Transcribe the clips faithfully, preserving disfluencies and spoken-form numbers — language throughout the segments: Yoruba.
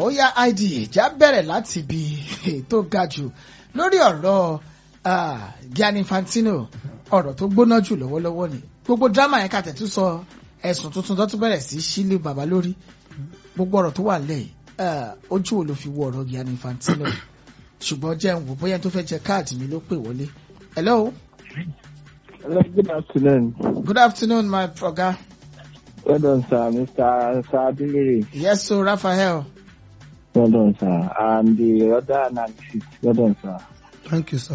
ó yá I D ìjà bẹ̀rẹ̀ láti ibi tó ga jù lórí ọ̀rọ̀ Gianni Infantino ọ̀rọ̀ tó gbóná jù lọ́wọ́lọ́wọ́ ni gbogbo drama yẹn kàtẹ́ tún sọ ẹ̀sùn tuntun tó tún bẹ̀rẹ̀ sí sílé bàbá lórí gbogbo ọ̀rọ̀ tó wà lẹ́yìn ojú wo ló fi wo ọ̀rọ̀ Gianni Infantino ṣùgbọ́n jẹ́ ń wò bóyá tó fẹ́ jẹ káàdì mi ló pè wọlé. Hello. Hello, good afternoon. Good afternoon, my proga. Well done, sir. Mister Sadiri. Yes, sir, Raphael. Well done, sir. And the other analysis. Well done, sir. Thank you, sir.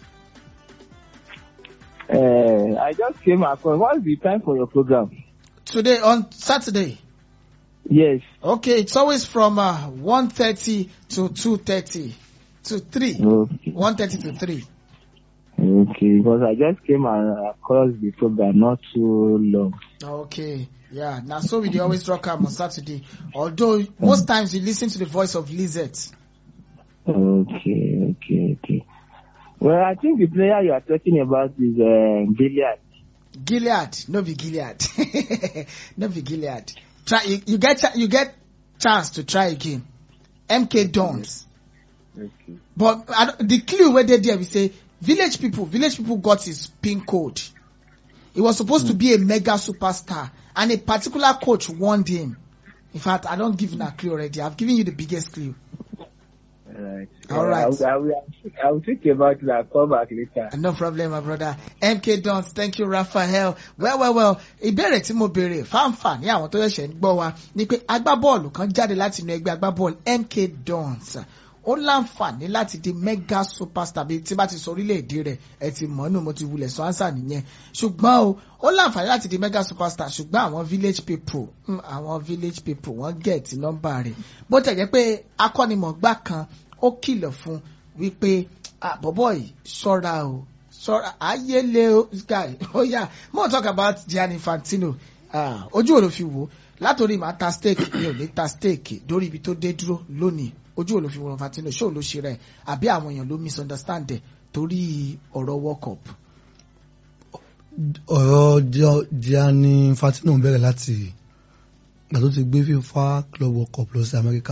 Uh, I just came across. What is the time for your program? Today, on Saturday. Yes. Okay, it's always from uh, one thirty to two thirty to three. Okay. one thirty to three. Okay, because I just came across the program not too long. Okay, yeah. Now, so we always rock up on Saturday. Although most times you listen to the voice of Lizette. Okay, okay, okay. Well, I think the player you are talking about is uh, Gilead. Gilead, no be Gilead, no be Gilead. Try you, you get you get chance to try again. M K Dons. Okay. But I, the clue where they there we say. Village people, village people got his pin code. He was supposed mm. to be a mega superstar, and a particular coach warned him. In fact, I don't give him a clue already. I've given you the biggest clue. All right. All right. I will, I will, I will think about that. I'll call back later. No problem, my brother. M K Dons, thank you, Raphael. Well, well, well. Ìbéèrè tí mo béèrè fáǹfà ní àwọn tó ṣẹ̀ṣẹ̀ ń gbọ́ wa ni pé agbábọ́ọ̀lù kan jáde láti inú ẹgbẹ́ agbábọ́ọ̀lù M K Dons. Ó láǹfààní láti di mega superstar bí tí bá ti sọ orílẹ̀-èdè rẹ̀ ẹ ti mọ̀ nù mo ti wulẹ̀ sọ ánsà nìyẹn ṣùgbọ́n o ó láǹfààní láti di mega superstar ṣùgbọ́n àwọn village people àwọn village people wọ́n gẹ̀ẹ́tì nọ́mbà rẹ̀ bó tẹ̀ jẹ́ pé akọ́nimọ̀gbá kan ó kìlọ̀ fún wípé bọ̀bọ̀ yìí ṣọ́ra o ṣọ́ra ayélé o guy oh yeah mo talk about Gianni Infantino ojú wo ló fi wò látòrí màá ta steak mi ò ní ta steak dórí ibi tó dé dúró lónìí ojú wo ló fi wọ́n Infantino ṣé ò ló ṣe rẹ̀ àbí àwọn èèyàn ló misunderstand ẹ̀ torí ọ̀rọ̀ World Cup. ọ̀rọ̀ Gianni Infantino ń bẹ̀rẹ̀ láti ìgbà tó ti gbé FIFA Club World Cup lọ sí Amẹ́ríkà.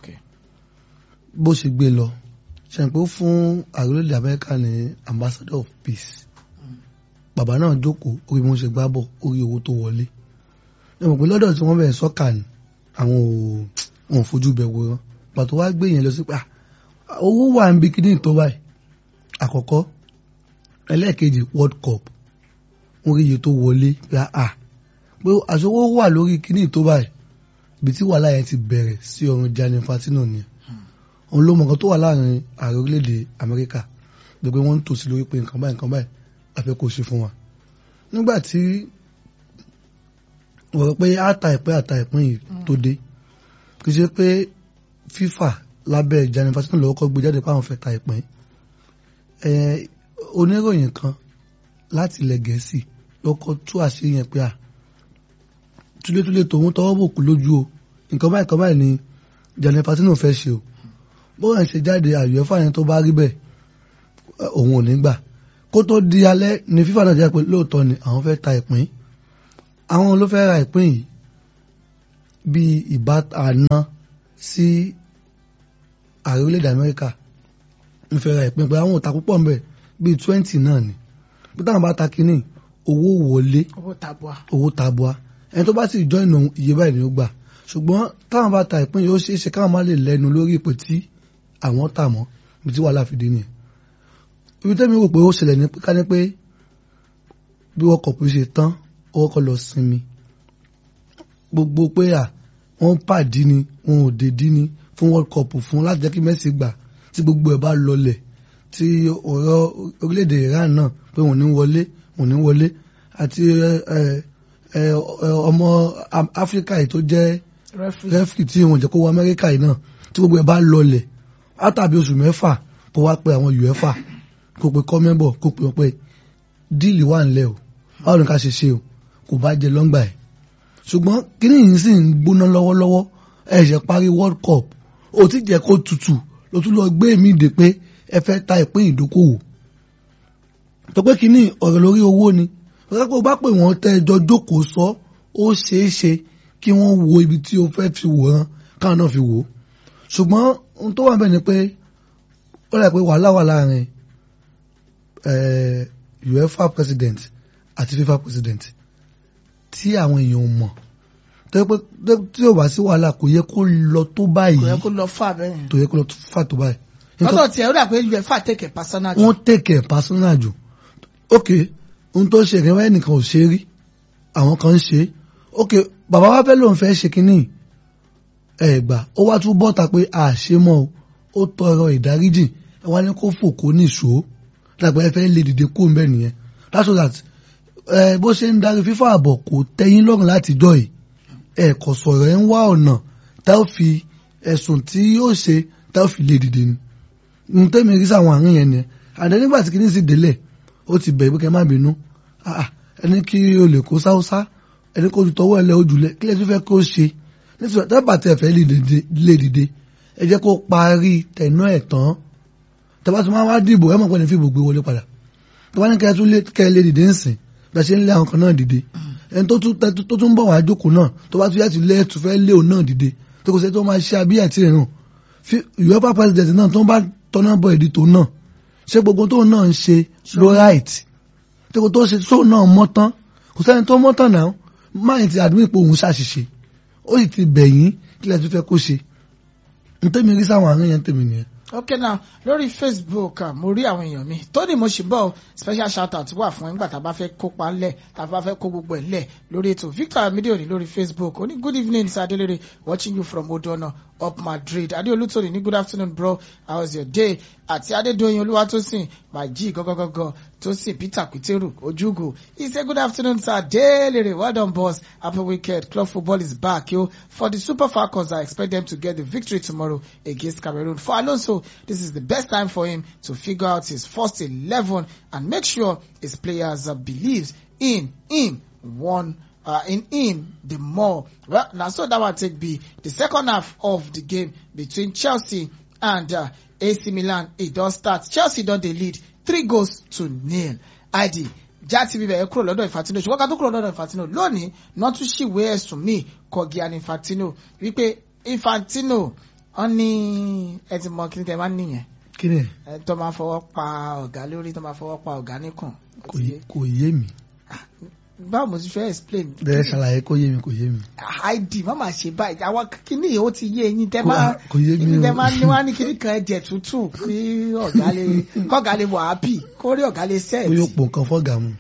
Bó ṣe gbé lọ ṣàǹpé fún àrílẹ̀-èdè Amẹ́ríkà ní ambassador of peace. Bàbá náà jókòó orí bí wọ́n ṣe gbá bọ̀ orí owó tó wọlé. Ẹ mọ̀ pé lọ́dọ̀ tí wọ́n bẹ̀rẹ̀ sọ́kà ni àwọn ò fojú bẹ̀ wò rán. Pàtó wá gbé yẹn lọ sí pé owó wà ń bí kíní tó báyìí àkọ́kọ́ ẹlẹ́ẹ̀kejì World Cup wọ́n rí iye tó wọlé pé à pé àṣọwọ́ wà lórí kíní tó báyìí ibi tí wàhálà yẹn ti bẹ̀rẹ̀ sí ọrùn Gianni Infantino ni òun ló mọ̀ nǹkan tó wà láàrin ààrẹ orílẹ̀-èdè Amẹ́ríkà gbé pé wọ́n ń tòsí lórí pé nǹkan báyìí nǹkan báyìí àfẹ́ kò ṣe fún wa nígbà tí wọ́n rọ pé àtà ìpín àtà ìpín yìí tó dé kì í ṣe pé FIFA lábẹ́ Gianni Infantino lọ́wọ́ kọ́ gbé jáde páwọn fẹ́ ta ìpín oníròyìn kan láti ilẹ̀ Gẹ̀ẹ́sì lọ́kọ́ tú àṣírí yẹn pé à túlétúlé tòun tọwọ́ bòkú lójú o nǹkan báyìí kan báyìí ni Gianni Infantino fẹ́ ṣe o bóyá ṣe jáde àyè ẹ̀fọ́ yẹn tó bá rí bẹ́ẹ̀ òun ò ní gbà kó tó di alẹ́ ni FIFA náà jẹ́ pé lóòótọ́ ni àwọn fẹ́ ta ìpín àwọn ló fẹ́ ra ìpín yìí bíi ìbátanà sí ààrẹ orílẹ̀-èdè Amẹ́ríkà ń fẹ́ ra ìpín pé àwọn òta púpọ̀ ń bẹ̀ bíi twenty náà ni bí táwọn bá ta kínní owó wọlé owó tabua owó tabua ẹni tó bá sì jọ ìnà iye báyìí ni ó gbà ṣùgbọ́n táwọn bá ta ìpín yìí ó ṣeé ṣe káwọn má lè lẹ́nu lórí ipò tí àwọn tà mọ́ ibi tí wàhálà fi dé nìyẹn ibi tẹ́mi rò pé ó ṣẹlẹ̀ ní ká ní pé bí wọ́n kọ̀ pé ṣe tán ó kọ́ lọ sinmi gbogbo pé à wọ́n pàdí ni wọn ò dé dí ni fún World Cup fún láti jẹ́ kí Messi gbà tí gbogbo ẹ̀ bá lọlẹ̀ tí ọ̀rọ̀ orílẹ̀-èdè Iran náà pé wọ́n ní wọlé wọ́n ní wọlé àti ọmọ Áfíríkà yìí tó jẹ́ rẹ́fì tí wọ́n jẹ́ kó wọ Amẹ́ríkà yìí náà tí gbogbo ẹ̀ bá lọlẹ̀ látàbí oṣù mẹ́fà kó wá pé àwọn UEFA kó pe kọ́mẹ́bọ̀ kó pe ọpẹ́ díìlì wà ńlẹ̀ o báwo ni ká ṣe ṣe o kò bá jẹ lọ́ngbà ẹ̀ ṣùgbọ́n kíní yìí sì ń gbóná lọ́wọ́lọ́wọ́ ẹ̀ṣẹ̀ parí World Cup ó ti jẹ́ kó tutù ló tún lọ gbé mi dè pé ẹ fẹ́ ta ìpín ìdókòwò tó pé kíní ọ̀rọ̀ lórí owó ni pé bá pè wọ́n tẹ́ ẹjọ́ jókòó sọ ó ṣeé ṣe kí wọ́n wo ibi tí o fẹ́ fi wòran káwọn náà fi wò ó ṣùgbọ́n ohun tó wà bẹ́ẹ̀ ni pé ó rẹ̀ pé wàhálà wà láàrin UEFA president àti FIFA president tí àwọn èèyàn mọ̀ tó yẹ pé tí ò bá sí wàhálà kò yẹ kó lọ tó báyìí kò yẹ kó lọ fà bẹ́ẹ̀ tó yẹ kó lọ fà tó báyìí. lọ́dọ̀ tiẹ̀ ó dà pé UEFA take it personal jù. wọ́n take it personal jù ok ohun tó ṣe ìrìnwá ẹnìkan ò ṣe rí àwọn kan ń ṣe ok bàbá wa fẹ́ lóun fẹ́ ṣe kínní ẹ̀ gbà ó wá tún bọ́ta pé a ṣe mọ́ o ó tọrọ ìdáríjì ẹ wá ní kó fò kó nìṣó dàgbà ẹ fẹ́ lè dìde kó ń bẹ̀ nìyẹn that's so that ẹ bó ṣe ń darí FIFA àbọ̀ kò tẹ́yìn lọ́rùn láti jọ yìí ẹ kò sọ̀rọ̀ ẹ ń wá ọ̀nà tá ó fi ẹ̀sùn tí yóò ṣe tá ó fi lè dìde ni n tẹ́mi rí sáwọn àárín yẹn ni àdé nígbà tí kìíní sì délẹ̀ ó ti bẹ̀ ìbúkẹ́ má bínú ẹni kí o lè kó sáúsá ẹni kó tọwọ́ ẹ lẹ́ ojúlẹ̀ kí lẹ́ tún fẹ́ kó ṣe nítorí tẹ́bà tẹ́ fẹ́ lè dìde ẹ jẹ́ kó parí tẹ̀nú ẹ̀ tán tẹ́bà tó máa wá dìbò ẹ mọ̀ pé ní fìbò gbé wọlé padà tẹ́bà ní kẹ́ ẹ lè dìde ń sìn bẹ́ẹ̀ ṣe ń lé àwọn kan náà dìde ẹni tó tún bọ̀ wá jókòó náà tó bá tún yá ti lé ẹ̀ tún fẹ́ lé òun náà dìde tó kò sẹ́ tó máa ṣe abíyà tí ìrìn UEFA president náà tó ń bá tọ́nà bọ̀ ìdí tó náà ṣé gbogbo tó náà ń ṣe ló right tó kò tó ṣe tó náà mọ́ tán kò sẹ́ni tó mọ́ tán náà máa ti admit pé òun ṣàṣìṣe ó sì ti bẹ̀yìn kí lẹ́ẹ̀ tún fẹ́ kó ṣe ntẹ́mi rí sáwọn àárín yẹn tèmi nìyẹn. ok now lórí Facebook uh, mo rí àwọn èèyàn mi Tony Moshibo special shout out wà fún nígbà tá a bá fẹ́ kópa ńlẹ̀ tá a bá fẹ́ kó gbogbo ẹ̀ ńlẹ̀ lórí ètò Victor Amidoni lórí Facebook ó ní good evening Sir Adelere watching you from Odono up Madrid Adeolu Tony ní good afternoon bro how was your day àti Adedoyin Olúwatósìn my G gọ́gọ́gọ́gọ́ Tosin Peter Kwiteru Ojugo he say good afternoon Sir Adelere well done boss happy weekend club football is back yo for the Super Falcons I expect them to get the victory tomorrow against Cameroon for Alonso this is the best time for him to figure out his first eleven and make sure his players uh, believes in him one uh, in him the more. Well, now so that one take be the second half of the game between Chelsea and uh, A C Milan. It does start. Chelsea don dey lead three goals to nil. I D jáde bíbẹ̀ ẹ kúrò lọ́dọ̀ Infantino ṣùgbọ́n ká tó kúrò lọ́dọ̀ Infantino lónìí náà tún ṣìwé ẹ̀sùn míì kọ Gianni Infantino wípé Infantino wọ́n ní ẹ ti mọ kí ni tẹ máa ń nìyẹn. kí ni. ẹ tó máa fọwọ́ pa ọ̀gá lórí tó máa fọwọ́ pa ọ̀gá níkùn. kò yé mi. báwo mo ti fẹ́ explain. bẹ́ẹ̀ ṣàlàyé kó yé mi kò yé mi. id má máa ṣe báyìí àwọn kíní yìí ó ti yé eyín tẹ máa eyín tẹ máa ní wá ní kíní kan ẹ̀jẹ̀ tútù kí ọ̀gá lè kọ́gá lè wà happy kó rí ọ̀gá lè set. ó yóò pò nǹkan fọ́gà mu.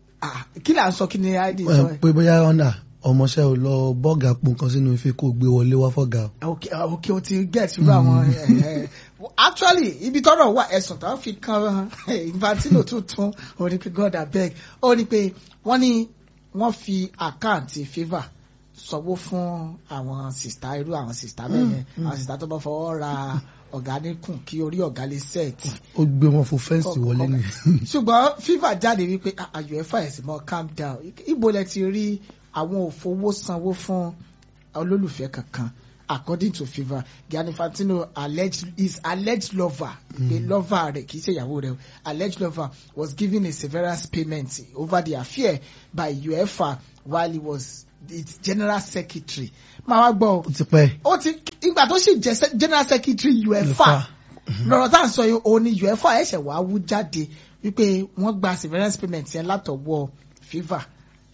kí là ń sọ kí ni id sọ ẹ. pé bóyá ọ̀nà ọmọọṣẹ́ ò lọ bọ́ọ̀gà pò nǹkan sínú ife kó gbé wọlé wá fọ́gà. ok ok o ti get irú àwọn actually ibi tọ́rọ̀ wà ẹ̀sùn tó fi kan Infantino tuntun ó ní pé God abeg ó ní pé wọ́n ní wọ́n fi àkáǹtì FIFA sanwó fún àwọn sista irú àwọn sista bẹ́ẹ̀ àwọn sista tó bá fọwọ́ ra ọ̀gá níkùn kí orí ọ̀gá lè sẹ́ẹ̀tì. ó gbé wọn fún fẹ́ǹsì wọlé ni. ṣùgbọ́n FIFA jáde wípé UEFA ẹ̀sìn mọ́ calm down ibo lẹ ti rí àwọn òfowó sanwó fún olólùfẹ́ kankan according to FIFA Gianni Infantino alleged his alleged lover the mm. lover rẹ̀ kì í ṣe ìyàwó rẹ̀ alleged lover was given a severance payment over the affair by UEFA while he was its general secretary. máa wá gbọ́ ó ti pẹ́. ó ti ìgbà tó sì jẹ́ general secretary UEFA lọ́rọ̀ tá à ń sọ yìí òun ni UEFA ẹ̀ṣẹ̀ wàá wú jáde wípé wọ́n gba severance payment yẹn látọwọ́ FIFA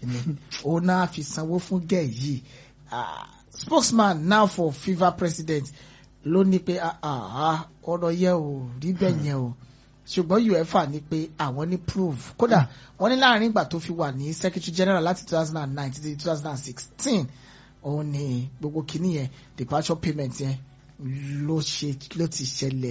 òun náà fi sanwó fún gẹ̀ yìí. Spokesman now for FIFA president ló ní pé ọ̀rọ̀ yẹ ò rí bẹ́ẹ̀ yẹn o ṣùgbọ́n UEFA ní pé àwọn ní proof kódà wọ́n ní láàrin ìgbà tó fi wà ní secretary general láti two thousand nine títí two thousand sixteen òun ni gbogbo kìíní yẹn departure payment yẹn ló ṣe ló ti ṣẹlẹ̀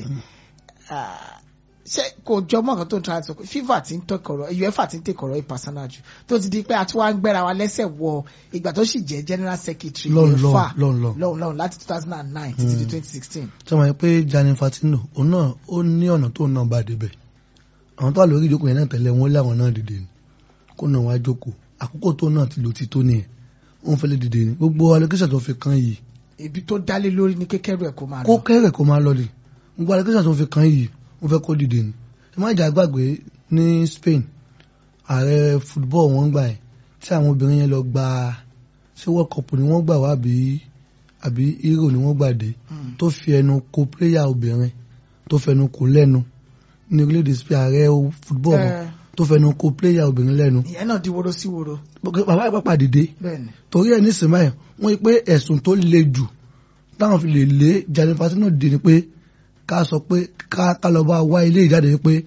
ṣé kò jọ mọ́ nǹkan tó ń tra sọ pé FIFA ti ń tọkọ̀rọ̀ UEFA ti ń tẹkọ̀rọ̀ personal jù tó ti di pé a tún wá ń gbẹ́ra wa lẹ́sẹ̀ wọ ìgbà tó sì jẹ́ general secretary UEFA lọ́hùn lọ́hùn láti two thousand nine títí di twenty sixteen. tí wọ́n yẹ pé Gianni Infantino òun náà ó ní ọ̀nà tó náà bá débẹ̀ àwọn tó wà lórí ìjókòó yẹn náà tẹ̀lé wọn láwọn náà dìde ni kó náà wá jókòó àkókò tó náà ti lò ti tó nìyẹn ó ń fẹ́lẹ́ dìde ni gbogbo allocation tó fi kan yìí. ibi tó dálé lórí ní kékeré ẹ̀ kó máa lọ. kó kẹ́rẹ̀ kó máa lọ ni gbogbo allocation tó fi kan yìí wọ́n fẹ́ kó dìde ni ẹ má jà gbàgbé ní Spain ààrẹ football wọ́n gbà ẹ̀ tí àwọn obìnrin yẹn lọ gba ṣé World Cup ni wọ́n gbà wá àbí àbí Euro ni wọ́n gbà dé tó fi ẹnu kò pléyà obìnrin tó fẹnu kò lẹ́nu ní orílẹ̀-èdè Spain ààrẹ football Eh. tó fẹnu kò pléyà obìnrin lẹ́nu. ìyẹn náà di woro sí woro. bàbá ìpàpà dìde bẹ́ẹ̀ni. torí ẹ̀ nísìnyí báyìí wọ́n yí pé ẹ̀sùn tó le jù táwọn fi lè lé Gianni Infantino dì ní pé ká sọ pé ká ká lọ bá wá ilé ìjáde pé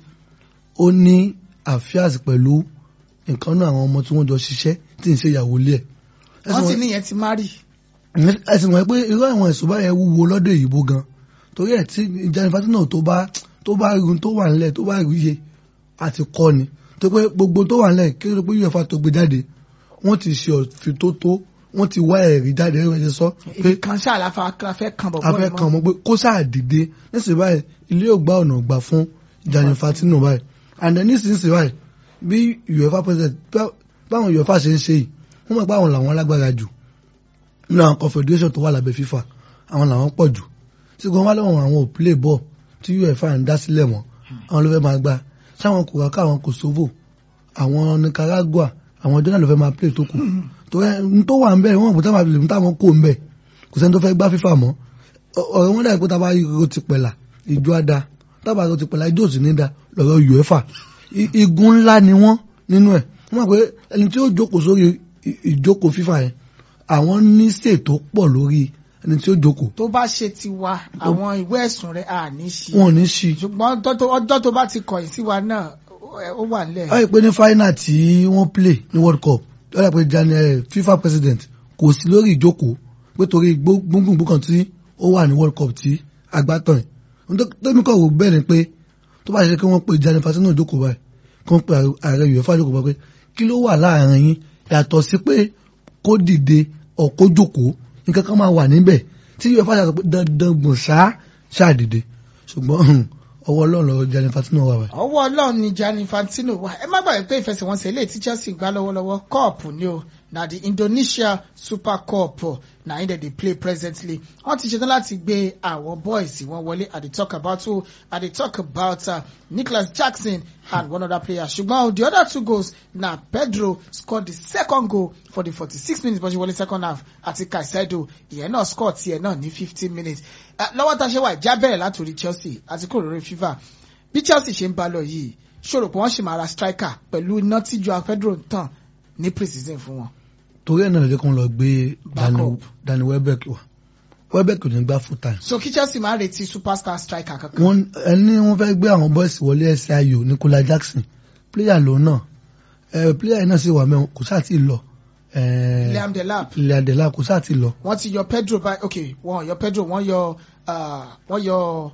ó ní àfíàsì pẹ̀lú nǹkan náà àwọn ọmọ tí wọ́n jọ ṣiṣẹ́ tí ń ṣe ìyàwó ilé ẹ̀. wọ́n sì níyẹn ti má rí. ẹ̀sìn wọ̀nyí pé irú àwọn ẹ̀sùn báyẹn wúwo lọ́dọ̀ ìyìnbó gan torí ẹ̀ tí Gianni Infantino tó bá tó bá irun tó wà nílẹ̀ tó bá rí iye àti kọ́ ni tó pé gbogbo tó wà nílẹ̀ kí ló pé UEFA tó gbé jáde wọ́n ti ṣe òfin tó tó wọ́n ti wá ẹ̀rí jáde ẹ̀rí ẹ̀jẹ̀ sọ pé kan ṣáà la fẹ́ kan bọ̀ afẹ́ kan mọ́ pé kó sáà dìde nísìnyí báyìí ilé ò gbá ọ̀nà gbà fún Gianni Infantino báyìí and then nísìnyí báyìí bí UEFA president báwọn UEFA ṣe ń ṣe yìí wọ́n mọ̀ pé àwọn làwọn lágbára jù nínú àwọn confederation tó wà lábẹ́ FIFA àwọn làwọn pọ̀ jù sígun wá lọ́wọ́ àwọn ò play ball tí UEFA ń dá sílẹ̀ mọ́ àwọn ló fẹ́ máa gbá sáwọn kò ráká àwọn Kosovo àwọn Nicaragua àwọn jọ́nà ló fẹ́ máa play tó kù tó wà ń bẹ̀ wọ́n kò táwọn lè táwọn kò ń bẹ̀ kò sẹ́ni tó fẹ́ gbá FIFA mọ́ ọ̀rọ̀ wọn dà pé tábà ro ti pẹ̀lá ìjọ àdá tábà ro ti pẹ̀lá ìjọ òsì ní da lọ́rọ̀ UEFA igun ńlá ni wọ́n nínú ẹ̀ wọ́n mọ̀ pé ẹni tí ó jókòó sórí ìjókòó FIFA yẹn àwọn ní ṣe tó pọ̀ lórí ẹni tí ó jókòó. tó bá ṣe ti wa àwọn ìwé ẹ̀sùn rẹ̀ à ní ṣí. wọn ò ní ṣí. ṣùgbọ́n ọjọ́ tó bá ti kọ̀yìn sí wa náà ó wà nílẹ̀. báyìí pé ní final tí wọ́n play ní World Cup lọ́dà pé Gianni FIFA president kò sí lórí ìjókòó pé torí gbóngbóngbó kan tí ó wà ní World Cup tí agbátàn yìí. tómi kọ̀ wò bẹ́ẹ̀ ni pé tó bá ṣe kí wọ́n pe Gianni Infantino jókòó báyìí kí wọ́n pe ààrẹ UEFA jókòó báyìí pé kí ló wà láàrin yín yàtọ̀ sí pé kó dìde ọ̀kó jókòó nǹkan kan máa wà níbẹ̀ tí UEFA ṣàtọ̀ pé dandan gbọ̀n ṣáá ṣáà dìde ṣùgbọ́n ọwọ́ Ọlọ́run lọ́wọ́ Gianni Infantino wà wáyé. ọwọ́ Ọlọ́run ni Gianni Infantino wà ẹ má gbàgbé pé ìfẹsẹ̀wọnsẹ̀ eléyìí tí Chelsea gbá lọ́wọ́lọ́wọ́ cup ni o na the Indonesia Super Cup na im dem dey play presently wọ́n ti ṣetán láti gbé àwọn boys wọn wọlé I dey talk about who I dey talk about uh, Nicholas Jackson and one other player ṣùgbọ́n the other two goals na Pedro scored the second goal for the forty-six minutes bọ́sẹ̀ wọlé second half àti Caicedo ìyẹn náà score tiẹ̀ náà ní fifteen minutes lọ́wọ́ tá a ṣe wà ìjà bẹ̀rẹ̀ látòrí Chelsea àti kúrò lórí FIFA bí Chelsea ṣe ń bá lọ yìí ṣòro pé wọ́n ṣì máa ra striker pẹ̀lú iná tí Joao Pedro ń tàn ní pre-season fún wọn. torí ẹ̀ náà lè kàn lọ gbé Danny Welbeck wá Welbeck ò ní gbá full time. so kí Chelsea máa retí superstar striker kankan. wọ́n ẹni wọ́n fẹ́ gbé àwọn boys wọlé ẹsẹ̀ ayò Nicolas Jackson player lòun náà ẹ player náà sì wà mẹ́wọ̀n kò sáà tí ì lọ. Liam Delap Liam Delap kò sáà tí ì lọ. wọ́n ti yọ Pedro by ok wọ́n yọ Pedro wọ́n yọ wọ́n yọ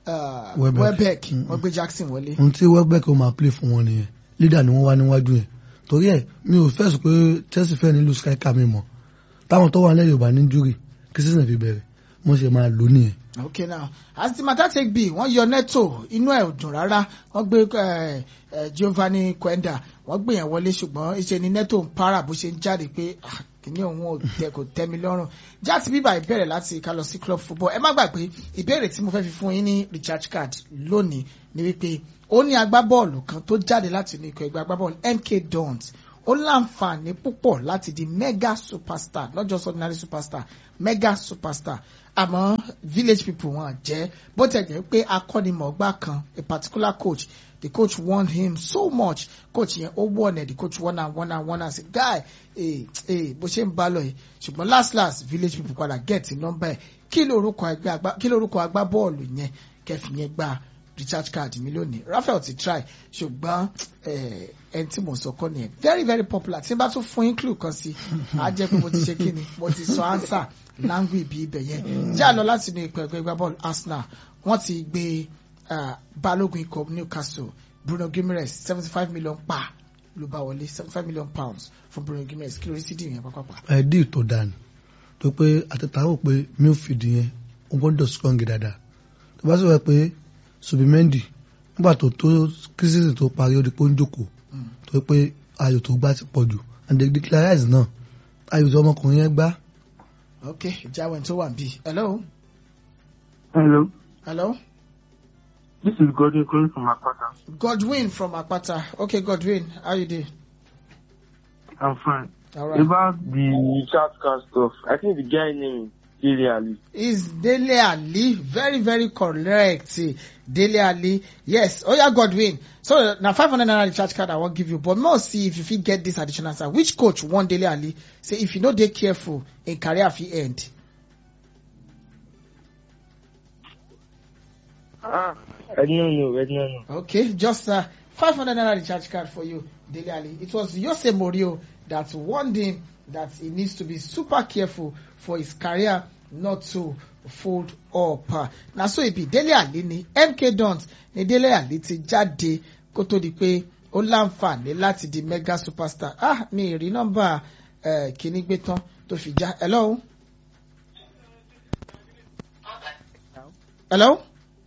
Welbeck wọ́n gbé Jackson wọlé. ohun tí Welbeck ó máa play fún wọn nìyẹn leader ni wọ́n wá níwájú yẹn torí ẹ̀ mi ò fẹ́ sọ pé Chelsea fẹ́ nílùú striker mi mọ̀ táwọn tó wà lẹ́yìn Yorùbá ní júrì kí sísè fi bẹ̀rẹ̀ mo ṣe máa lò nìyẹn. okay now as the matter take be wọ́n yọ Neto inú ẹ̀ ò dùn rárá wọ́n gbé Giovanni Quenda wọ́n gbé yẹn wọlé ṣùgbọ́n ìṣe ni Neto ń para bó ṣe ń jáde pé kìíní òun ò tẹ kò tẹ́ mi lọ́rùn jáde bíbá ìbẹ̀rẹ̀ láti ká lọ sí club football ẹ má gbàgbé ìbéèrè tí mo fẹ́ fi fún yín ní recharge card lónìí ni wípé ó ní agbábọ́ọ̀lù kan tó jáde láti inú ikọ̀ ẹgbẹ́ agbábọ́ọ̀lù M K Dons ó láǹfààní púpọ̀ láti di mega superstar not just ordinary superstar mega superstar àmọ́ village people wọn jẹ́ bó tẹ̀ jẹ́ pé akọ́nimọ̀ọ́gbá kan a particular coach the coach warned him so much coach yẹn ó wọ̀nẹ̀ the coach wọ́n náà wọ́n náà wọ́n náà say guy eh eh bó ṣe ń bá lọ yìí ṣùgbọ́n last last village people padà get number ẹ̀ kí lórúkọ ẹgbẹ́ agbá kí lórúkọ agbábọ́ọ̀lù yẹn kẹfì yẹn gbà recharge card mi lónìí Raphael ti try ṣùgbọ́n ẹni tí mo sọ kọ́ nìyẹn very very popular tí n bá tún fún yín clue kan sí á jẹ́ pé mo ti ṣe kí ni mo ti sọ answer language ibi ibẹ̀ yẹn jẹ́ àlọ́ láti inú ìpẹ́ ẹgbẹ́ bọ́ọ̀lù Arsenal wọ́n ti gbé balógun ikọ̀ Newcastle Bruno Guimaraes seventy five million pa ló bá wọlé seventy five million pounds fún Bruno Guimaraes kí ló rí sí dìyẹn pápápá. ẹ dí ìtò dànù tó pé àtẹ̀tàwọ̀ pé midfield yẹn ó gbọ́dọ̀ strong dáadáa tó bá sọ pé Subimendi nígbà tó tó kírísìsì tó parí ó di pé ó ń jókòó tó pé ayò tó gbá ti pọ̀ jù and the declare náà ayò tó ọmọkùnrin yẹn gbá. ok ìjáwé tó wà bí. hello. hello. hello. this is Godwin calling from Akpata. Godwin from Akpata. okay Godwin how you dey. I'm fine. All right. About the recharge card stuff, I think the guy name Dele Alli. Is Dele Alli. Very, very correct. Dele Alli. Yes. Oh yeah, Godwin. So now five hundred naira recharge card I won't give you. But more see if you fit get this additional answer. Which coach won Dele Alli? Say if you know they careful in career fit end. Ah, I don't know. I don't know. Okay, just uh, five hundred naira recharge card for you, Dele Alli. It was Jose Mourinho that warned him that he needs to be super careful for his career not to fold up. Uh, now so it be Dele Alli ni M K Dons ni Dele Alli ti jáde kó tó di pé ó láǹfààní láti di mega superstar. Ah, mi rí nọ́mbà eh kíní gbé tán tó fi já. Hello. Hello.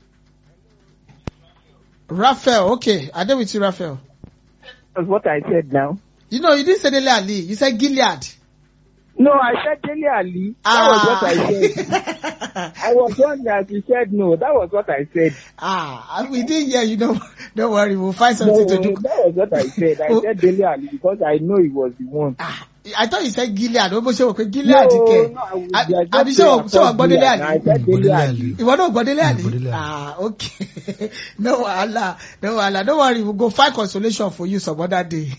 Raphael, okay. I did with you, Raphael. That's what I said now. You know, you didn't say Dele Alli. You said Gilead. No, I said Dele Alli. That Ah. was what I said. I was wrong that you said no. That was what I said. Ah, we didn't hear you. Don't, don't worry. We'll find No, something to do. that was what I said. I Oh. said Dele Alli because I know he was the one. Ah, I thought you said Gilead. What was your Gilead? No, ke? no, I was- I- I just Abi say ṣé I o- ṣé o thought gbọ́ Dele Gilead. Alli? I said Gbọ́ Dele Dele Alli. Alli. You want to go Dele Alli? Gbọ́ Dele Alli. Ah, okay. No wahala. No wahala. Don't worry. We'll go find consolation for you some other day.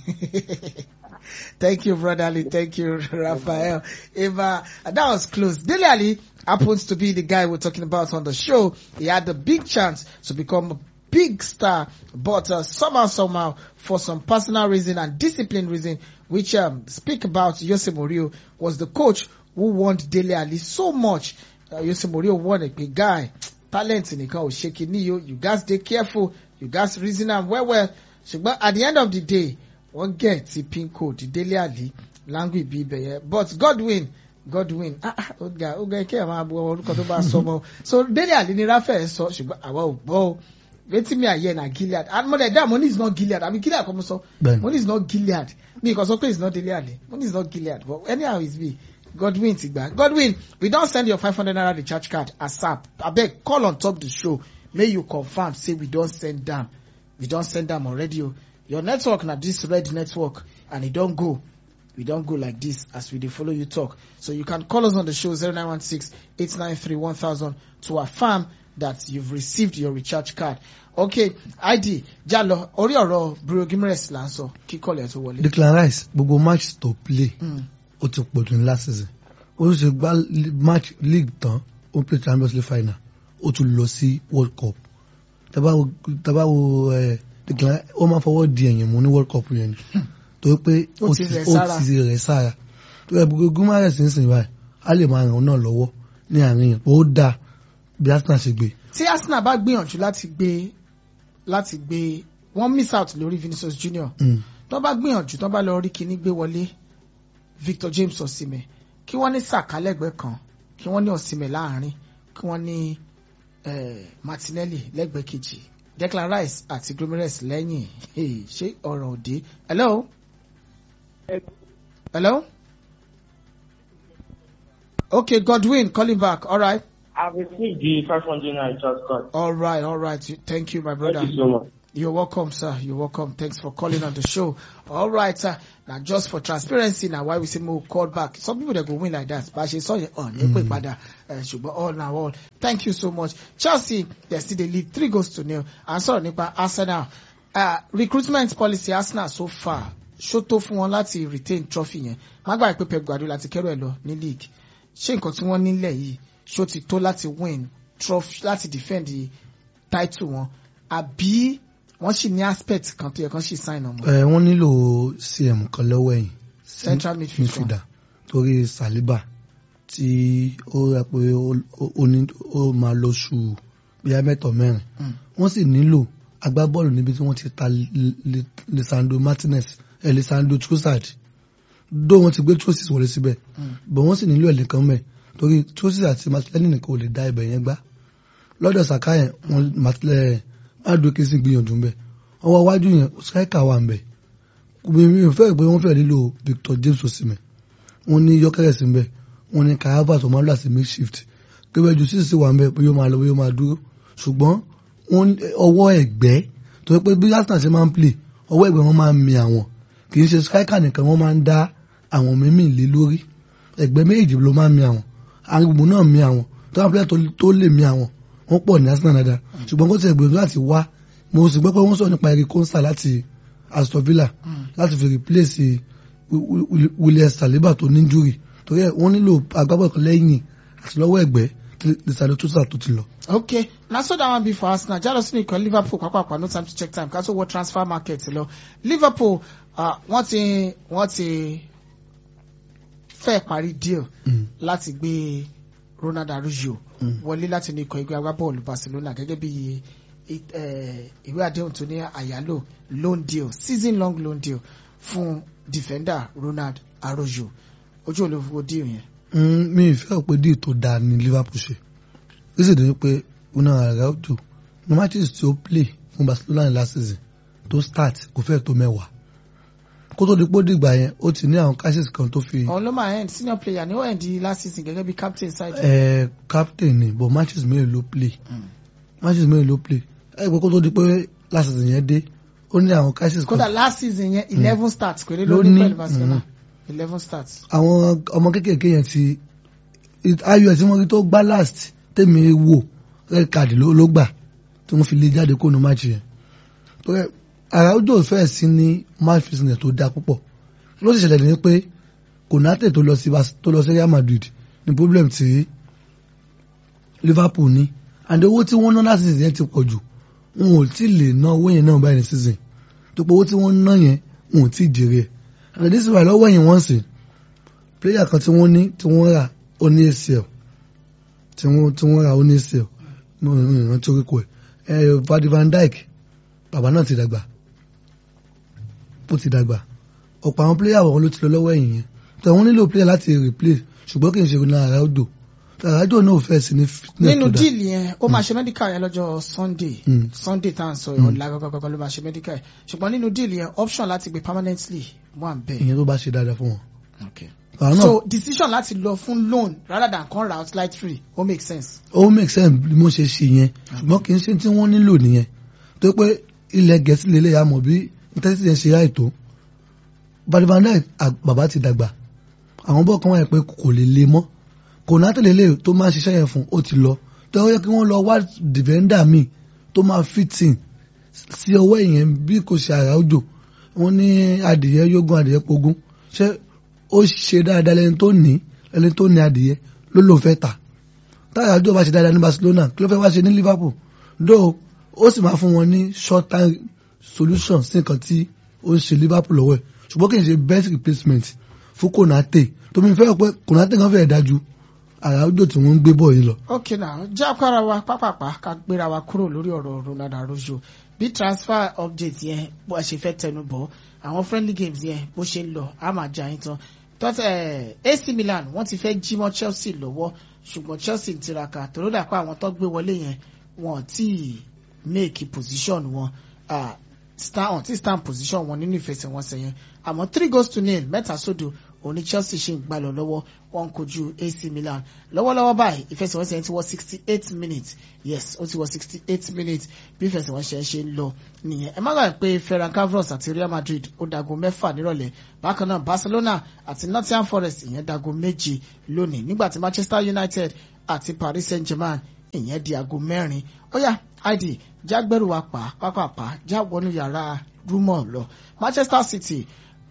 Thank you, brotherly. Thank you, Raphael. If, uh, that was close. Dele Alli happens to be the guy we're talking about on the show. He had the big chance to become a big star, but uh, somehow, somehow, for some personal reason and discipline reason, which um, speak about Jose Mourinho, was the coach who warned Dele Alli so much. Uh, Jose Mourinho warned a big guy. Talent in the car was shaking you. You guys stay careful. You guys reason and well, well. But at the end of the day, one get the pin code, the Dele Alli, language be there. But Godwin, Godwin, ah, ah, Oga, Oga, Ike, ama abu, oruko to ba somo. So Dele Alli ni Raphael so, ṣùgbọ́n àwa ò gbọ́ o. Wetin me aye na Gilead. And more than that, money is not Gilead. I mean, Gilead come so. Ben. Money is not Gilead. Me, because okay, it's not Dele Alli. Money is not Gilead. But anyhow, it's me. Godwin, Tigba. Godwin, we don't send your five hundred naira recharge card ASAP. I beg, call on top the show. May you confirm, say we don't send them. We don't send them already. Your network na this red network, and it don't go. We don't go like this as we dey follow you talk. So you can call us on the show zero nine one six, eight nine three, one thousand to affirm that you've received your recharge card. Okay, I D, Jalo, orí ọ̀rọ̀ Bruno Guimaraes là ń sọ, kí call ẹ̀ tó wọlé. Declan Rice gbogbo match tó play Mm. ó ti pọ̀ jù ní last season. Ó sì gbá li- match league tán ó play Champions League final ó tún lọ sí World Cup. Tàbá wo tàbá wo ẹ̀ Declan ó máa fọwọ́ di ẹ̀yìn mú ní World Cup yẹn ni. Torí pé Ó ó ti ti rẹ̀ ó sára. ti rẹ̀ sára. Torí ẹ̀ Bruno Guimaraes ń sìn báyìí á lè máa ràn ọ́ náà lọ́wọ́ ní àárín yẹn. Ó dáa bí Arsenal ṣe gbé. Tí Arsenal bá gbìyànjú láti gbé láti gbé wọ́n miss out lórí Vinicius Junior. Mm. Tó bá gbìyànjú tó bá lọ rí kíní gbé wọlé Victor James Osimhen, kí wọ́n ní Saka lẹ́gbẹ̀ẹ́ kan, kí wọ́n ní Osimhen láàrin, kí wọ́n ní eh, Martinelli lẹ́gbẹ̀ẹ́ kejì, Declan Rice àti Guimaraes lẹ́yìn. Hey, ṣé ọ̀rọ̀ òde? Hello? Hello? Okay, Godwin, calling back. All right. I've received the five hundred naira recharge card. All right, all right. Thank you, my brother. Thank you so much. You're welcome, sir. You're welcome. Thanks for calling on the show. All right, sir. Now, just for transparency, now why we say move call back. Some people they go win like that, but she saw you on. But all now all. Thank you so much. Chelsea, they still the lead three goals to nil. And sorry, Nipa Arsenal. Uh, recruitment policy Arsenal so far. Ṣó tó fún wọn láti retain trophy yẹn. Má gbà pé Pep Guardiola ti kẹ́rù ẹ̀ lọ ní league. Ṣé nǹkan tí wọ́n nílẹ̀ yìí ṣó ti tó láti win trophy láti defend the title wọn? Àbí wọ́n sì ní aspect kan tó yẹ kán sì sign ọmọ. Ẹ wọ́n nílò C M kan lọ́wọ́ ẹ̀yìn. Central midfielder. Torí Saliba tí ó rẹ pé ó- ó- ó ní- ó máa lóṣù bíi mẹ́tọ̀ mẹ́rin. Mm. Wọ́n sì nílò agbábọ́ọ̀lù níbi tí wọ́n ti ta Li- Li- Lisandro Martinez ẹ̀ Lisandro Trossard. Dó wọ́n ti gbé Trossard wọlé síbẹ̀. Mm. Bọ̀ wọ́n sì nílò ẹ̀lẹ́kan mẹ́ torí Trossard àti Martinelli nìkan ò lè dá ibẹ̀ yẹn gbá. Lọ́dọ̀ Saka yẹn wọ́n Martinelli Madueke sì gbìyànjú mbẹ̀. Ọwọ́ iwájú yẹn striker wà mbẹ̀. Mi ò fẹ́ pé wọ́n fẹ́ nílò Victor James Osimhen. Wọ́n ní Gyökeres sí mbẹ̀. Wọ́n ní Kai Havertz ọmọ láti makeshift. Kébẹ̀ jù sísè wà mbẹ̀ pé yóò máa lọ yóò máa dúró. Ṣùgbọ́n wọ́n ọwọ́ ẹ̀gbẹ́ torí pé bí Arsenal ṣe máa ń play ọwọ́ ẹ̀gbẹ́ wọn máa ń mi àwọn. Kì í ṣe striker nìkan wọ́n máa ń dá àwọn mímì lé lórí. Ẹ̀gbẹ́ méjì ló máa ń mi àwọn. àgbègbè náà mi àwọn tó wà pílẹ̀ tó lè mi àwọn wọ́n pọ̀ ní Arsenal dáadáa ṣùgbọ́n kó tiẹ̀ gbìyànjú láti wá mo sì gbọ́ pé wọ́n sọ nípa Eric Consa láti Aston Villa láti fi replace William Saliba tó ní injury torí ẹ̀ wọ́n nílò agbábọ̀ kan lẹ́yìn àti lọ́wọ́ ẹ̀gbẹ́ Lisandro Trossard tó ti lọ. Okay, na so that one be for Arsenal. Jalo sí nìkan Liverpool pàápàá no time to check time ká tó wọ transfer market lọ. Liverpool wọ́n ti wọ́n ti fẹ́ parí deal láti gbé Ronald Araujo wọlé láti ní ikọ̀ ẹgbẹ́ agbábọ́ọ̀lù Barcelona gẹ́gẹ́ bí ìwé àdéhùn tó ní àyálò loan deal season long loan deal fún defender Ronald Araujo ojú olówó deal yẹn. mi ì fẹ́ pé deal tó dáa ní Liverpool ṣe ó sì dé pé Ronald Araujo no matches tí ó play fún Barcelona ní last season tó start kò fẹ́ tó mẹ́wàá kó tó di pé ó dìgbà yẹn ó ti ní àwọn cases kan tó fi. ọ̀n ló máa end senior player ni ó end last season gẹ́gẹ́ bí captain side. ẹ captain ni but matches mélòó ló play matches mélòó ló play ẹ gbọ́ kó tó di pé last season yẹn dé ó ní àwọn cases kan. kódà last season yẹn eleven starts péré ló ní pẹ̀lú Barcelona eleven starts. àwọn ọmọ kékèké yẹn ti ayọ̀ ẹ̀ tí wọ́n rí tó gbá last tèmi wò red card ló gbà tí wọ́n fi lé jáde kó nu match yẹn. Araujo fẹ́ sí ní match fitness tó dáa púpọ̀ ló sì ṣẹlẹ̀ ní pé Konate tó lọ sí tó lọ sí Real Madrid ní problem tí Liverpool ní and owó tí wọ́n ná láti season yẹn ti pọ̀ jù wọn ò tí lè ná owó yẹn náà báyìí ní season tó pé owó tí wọ́n ná yẹn wọn ò tí jèrè ẹ̀ and this is why lọ́wọ́ yẹn wọ́n sì player kan tí wọ́n ní tí wọ́n rà ó ní A C L tí wọ́n tí wọ́n rà ó ní A C L mo rántí oríkò ẹ̀ Virgil van Dijk bàbá náà ti dàgbà ó ti dàgbà ọ̀pọ̀ àwọn player wọn ló ti lọ lọ́wọ́ ẹ̀yìn yẹn tó wọ́n nílò player láti replace ṣùgbọ́n kì í ṣe Ronald Araujo Araujo náà ò fẹ́ sí ní fitness tó dá. nínú díìlì yẹn ó máa ṣe medical yẹn lọ́jọ́ Sunday Sunday tá à ń sọ ọ̀la gọ́gọ́gọ́ ló máa ṣe medical yẹn ṣùgbọ́n nínú díìlì yẹn option láti gbé permanently wà ń bẹ̀. ìyẹn tó bá ṣe dáadáa fún wọn. Okay. So decision láti lọ fún loan rather than come outright free ó make sense. ó make sense bí mo ṣe ṣe yẹn ṣùgbọ́n kì í ṣe tí wọ́n nílò nìyẹn tó pé ilẹ̀ Gẹ̀ẹ́sì lélẹ̀ yà mọ̀ bí intensity yẹn ṣe yá ètò Virgil van Dijk bàbá ti dàgbà àwọn bọ́ọ̀ kan wáyé pé kò lè le mọ́ Konate lélẹ̀ tó máa ṣiṣẹ́ yẹn fún ó ti lọ tó yẹ kí wọ́n lọ wá defender míì tó máa fitting sí ọwọ́ ìyẹn bí kò ṣe Araujo wọ́n ní adìyẹ yógún adìyẹ pogún ṣé ó ṣe dáadáa lẹ́ni tó ní lẹ́ni tó ní adìyẹ ló ló fẹ́ tà tá Araujo bá ṣe dáadáa ní Barcelona kí ló fẹ́ wá ṣe ní Liverpool dó ó sì máa fún wọn ní short time solution sí nǹkan tí ó ń ṣe Liverpool lọ́wọ́ ẹ̀ ṣùgbọ́n kì í ṣe best replacement fún Konate tó mi fẹ́ pé Konate kan fẹ́ẹ̀ dájú Araujo tí wọ́n ń gbé bọ̀ yìí lọ. ok now jẹ́ àpárá wa pápápá ká gbéra wa kúrò lórí ọ̀rọ̀ Ronald Araujo bí transfer update yẹn bó a ṣe fẹ́ tẹnu bọ̀ àwọn friendly games yẹn bó ṣe ń lọ a máa jà yín tán tọ́tẹ̀ A C Milan wọ́n ti fẹ́ jí mọ́ Chelsea lọ́wọ́ ṣùgbọ́n Chelsea ń tiraka tó ló dà pé àwọn tó gbé wọlé yẹn wọ́n ti make position wọn uh, stand on ti stand position wọn nínú ìfẹsẹ̀wọnsẹ̀ yẹn àmọ́ three goals to nil mẹ́ta sódò òní Chelsea ṣe ń gbà lọ lọ́wọ́ wọn kojú A C Milan lọ́wọ́lọ́wọ́ báyìí ìfẹsẹ̀wọnsẹ̀ yẹn ti wọ sixty eight minutes yes ó ti wọ sixty eight minutes bí ìfẹsẹ̀wọnsẹ̀ yẹn ṣe ń lọ nìyẹn ẹ má gbàgbé pé Ferran Cavros àti Real Madrid ó dago mẹ́fà nírọ̀lẹ́ bákan náà Barcelona àti Nottingham Forest ìyẹn dago méje lónìí nígbà tí Manchester United àti Paris Saint-Germain ìyẹn di aago mẹ́rin ó yá id jágbẹ́rù wa pa pápápá já wọnú yàrá rúmọ̀ lọ Manchester City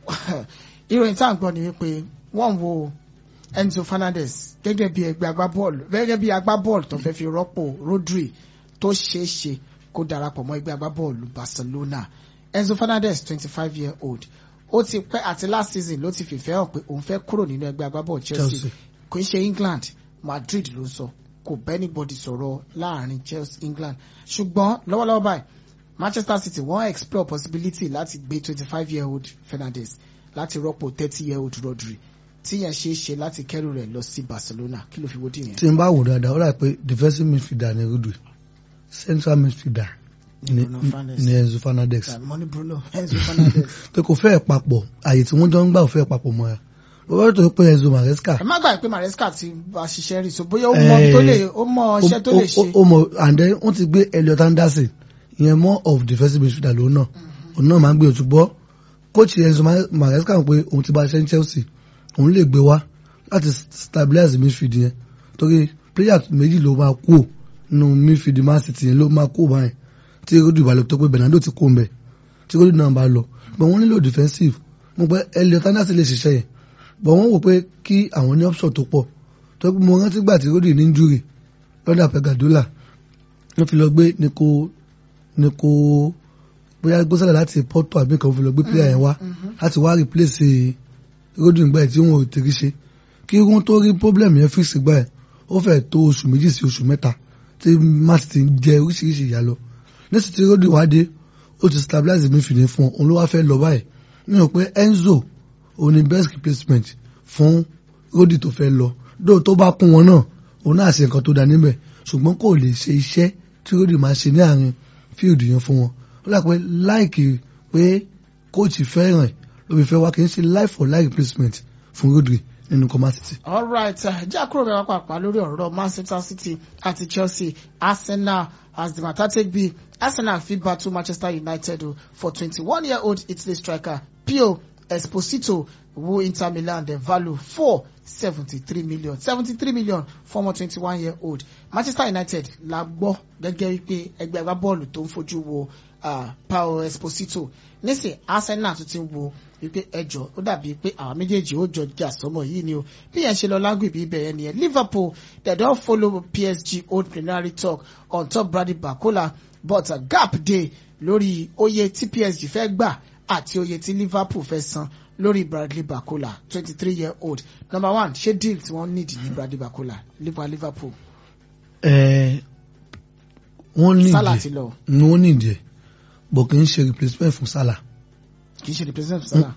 ìròyìn tá à ń gbọ́ ni wípé wọ́n ń wo Enzo Fernandez gẹ́gẹ́ bí ẹgbẹ́ agbábọ́ọ̀lù gẹ́gẹ́ bí agbábọ́ọ̀lù tó fẹ́ fi rọ́pò Rodri tó ṣeé ṣe kó darapọ̀ mọ́ ẹgbẹ́ agbábọ́ọ̀lù Barcelona Enzo Fernandez twenty five year old ó ti pẹ́ àti last season ló ti fìfẹ́ hàn pé òun fẹ́ kúrò nínú ẹgbẹ́ agbábọ́ọ̀lù Chelsea kò ń ṣe England Madrid ló sọ kò bẹ́ anybody sọ̀rọ̀ láàrin Chelsea England ṣùgbọ́n lọ́wọ́lọ́wọ́ báyìí Manchester City wọ́n explore possibility láti gbé twenty five year old Fernandez láti rọ́pò thirty year old Rodri tí yẹn ṣe é ṣe láti kẹ́rù rẹ̀ lọ sí Barcelona kí ló fi wó dì yẹn. tí n bá wò dáadáa ó rà pé defensive midfielder ni Rodri central midfielder ni ni Enzo Fernandez. money Bruno Enzo Fernandez. pé kò fẹ́ papọ̀ àyè tí wọ́n jọ ń gbà ò fẹ́ papọ̀ mọ́ra wọ́n tó pé Enzo Maresca. ẹ má gbà pé Maresca ti bá ṣiṣẹ́ rí so bóyá ó mọ tó lè ó mọ iṣẹ́ tó lè ṣe. ó mọ and then wọ́n ti gbé Elliot Anderson ìyẹn more of defensive midfielder lòun náà òun náà máa ń gbé òtún gbọ́ coach Enzo Maresca pé òun ti bá ṣe ń Chelsea òun lè gbé wá láti stabilize midfield yẹn torí player méjì ló máa kú nínú midfield Man City yẹn ló máa kú báyìí tí Rodri bá lọ tó pé Bernardo ti kó ń bẹ̀ tí Rodri náà bá lọ but wọ́n nílò defensive mo pẹ́ Elliot Anderson lè ṣiṣẹ́ yẹn but wọ́n wò pé kí àwọn ní option tó pọ̀ tó pé mo rántí gbà tí Rodri ní injury lọ́dà Pep Guardiola wọ́n fi lọ gbé Nico Nico bóyá gbósàlẹ̀ láti Porto àbí kan fi lọ gbé player yẹn wá láti wá replace Rodri gbà tí wọn ò tẹ̀rí ṣe kí wọ́n tó rí problem yẹn fix gbà ẹ̀ ó fẹ́ tó oṣù méjì sí oṣù mẹ́ta tí Man City ń jẹ oríṣiríṣi ìyà lọ nísìsiyìí tí Rodri wá dé ó ti stabilize midfield fún ọ òun ló wá fẹ́ lọ báyìí nínú pé Enzo òun ni best replacement fún Rodri tó fẹ́ lọ dóò tó bá kún wọn náà òun náà ṣe nǹkan tó dá níbẹ̀ ṣùgbọ́n kò lè ṣe iṣẹ́ tí Rodri máa ṣe ní àárín field yẹn fún wọn ó dà pé láìkì pé kóòtù fẹ́ràn ẹ̀ ló fi fẹ́ wá kì í ṣe life for life replacement fún Rodri nínú Man City. all right jẹ́ àkúrò bẹ́ẹ̀ wá pàápàá lórí ọ̀rọ̀ Manchester City àti Chelsea Arsenal as the matter take be Arsenal fit battle Manchester United for twenty-one year old Italy striker Pio Esposito who Inter Milan dem value for seventy-three million seventy-three million former twenty-one year old Manchester United la gbọ́ gẹ́gẹ́ wípé ẹgbẹ́ agbábọ́ọ̀lù tó ń fojú wo Pio Esposito nísìn Arsenal tó ti ń wo wípé ẹjọ́ ó dàbí pé àwọn méjèèjì ó jọ jà sọmọ yìí ni o bí yẹn ṣe lọ lágbègbè ibẹ̀ yẹn nìyẹn Liverpool they don follow P S G old preliminary talk on top Brady Bacola but a gap dey lórí oye tí P S G fẹ́ gbà àti oye tí Liverpool fẹ́ san lórí Bradley Bacola twenty-three year old number one ṣé deal tí wọ́n need ní Bradley Bacola nípa Liverpool. ẹ wọ́n ní Salah ti lọ. ní wọ́n ní ìdí ẹ̀ bọ̀ kì í ṣe replacement fún Salah. kì í ṣe replacement fún Salah.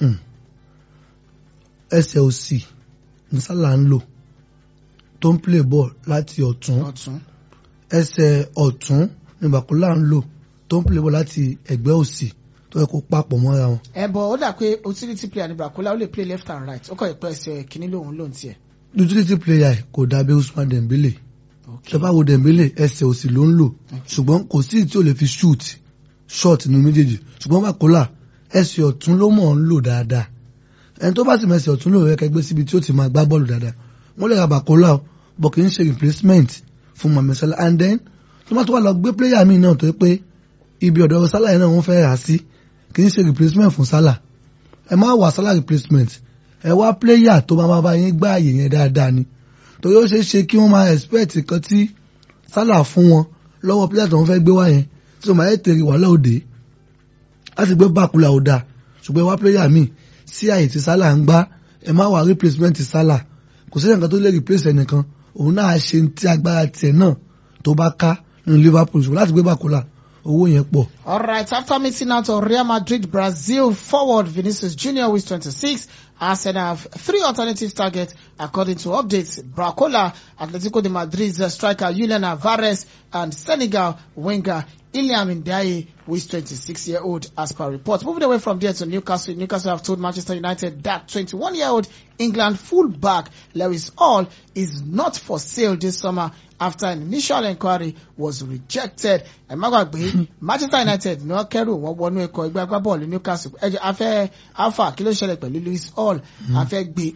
ẹsẹ̀ òsì ní Salah ń lò tó ń play ball láti ọ̀tún ọ̀tún. ẹsẹ̀ ọ̀tún ní Bacola ń lò tó ń play ball láti ẹ̀gbẹ́ òsì tó yẹ kó papọ̀ mọ́ra wọn. ẹ bọ̀ ó dà pé utility player ní Bacola ó lè play left and right ó kọ́ ìpẹ́ ẹsẹ̀ kìíní lòun lòun tiẹ̀. utility player kò dàbí Ousmane Dembele ṣe bá wo Dembele ẹsẹ̀ òsì ló ń lò ṣùgbọ́n kò sí tí ò lè fi shoot shot nínú méjèèjì ṣùgbọ́n Bacola ẹsẹ̀ ọ̀tún ló mọ̀ ń lò dáadáa ẹni tó bá sì mẹsẹ̀ ọ̀tún lò rẹ̀ kẹgbẹ́ síbi tí ó ti máa gbá bọ́ọ̀lù dáadáa wọ́n lè ra Bacola bọ̀ kì í ṣe replacement fún Mohamed Salah and then tó bá tó wà lọ gbé player míì náà tó yẹ pé ibi ọ̀dọ̀ Salah yẹn náà wọ́n fẹ́ rà sí kì í ṣe replacement fún Salah ẹ má wà Salah replacement ẹ wá player tó bá máa bá yín gbá àyè yẹn dáadáa ni torí ó ṣeé ṣe kí wọ́n máa expect nǹkan tí Salah fún wọn lọ́wọ́ player tó wọ́n fẹ́ gbé wá yẹn tí wọ́n máa yẹ tèrè wàhálà òde láti gbé Bacola ò dáa ṣùgbọ́n ẹ wá player míì sí àyè tí Salah ń gbá ẹ má wà replacement Salah kò sí nǹkan tó lè replace ẹnìkan òun náà ṣe tí agbára tiẹ̀ náà tó bá ká nínú Liverpool ṣùgbọ́n láti gbé Bacola owó yẹn pọ̀. all right after missing out on Real Madrid Brazil forward Vinicius Junior who is twenty-six Arsenal have three alternative targets according to updates Bacola Atletico de Madrid's striker Julian Alvarez and Senegal winger Iliam Ndiaye who is twenty-six year old as per report. Moving away from there to Newcastle, Newcastle have told Manchester United that twenty-one year old England fullback Lewis Hall is not for sale this summer after an initial inquiry was rejected. Ẹ má gbàgbé Manchester United ní wọ́n kẹ́rù wọ́n wọnú ẹ̀kọ́ ẹgbẹ́ agbábọ́ọ̀lù Newcastle ẹ̀jẹ̀ afẹ́ alpha kí ló ṣẹlẹ̀ pẹ̀lú Lewis Hall afẹ́ gbé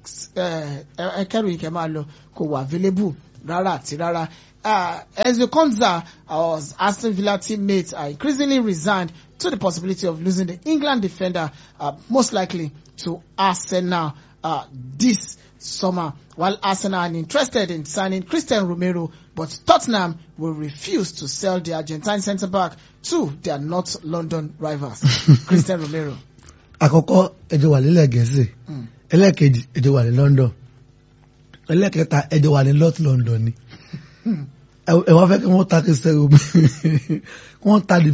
ẹ̀kẹ́rù yìí kẹ́ máa lọ kò wà available rárá àti rárá. Uh, Ezio Konza, uh, Aston Villa teammates are increasingly resigned to the possibility of losing the England defender, uh, most likely to Arsenal uh, this summer. While Arsenal are interested in signing Christian Romero, but Tottenham will refuse to sell the Argentine centre-back to their North London rivals. Christian Romero. Àkọ́kọ́ ẹjọ́ wà nílẹ̀ Gẹ̀ẹ́sì, ẹlẹ́ẹ̀kejì ẹjọ́ wà ní London, ẹlẹ́ẹ̀kẹta ẹjọ́ wà ní North London ni. Ẹ wá fẹ́ kí wọ́n ta Christian Romero, wọ́n ta